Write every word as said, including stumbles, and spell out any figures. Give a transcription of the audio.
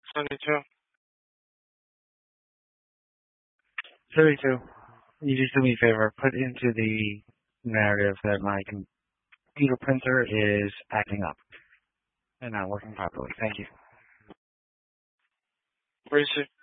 seventy-two. seventy-two. You just do me a favor. Put into the narrative that my computer printer is acting up and not working properly. Thank you. Where's it?